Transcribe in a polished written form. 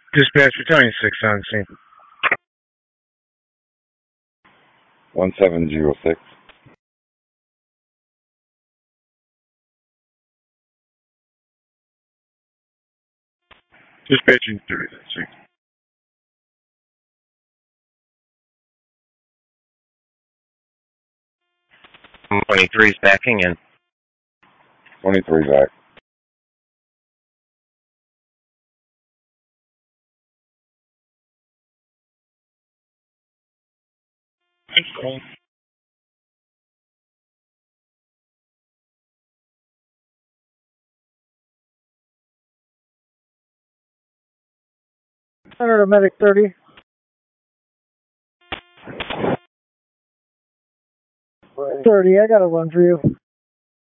Dispatch Battalion 6 on scene. 1706. Dispatching 30 on scene. 23's backing in. 23 back. Control. Senator Medic 30. 30, I got a run for you.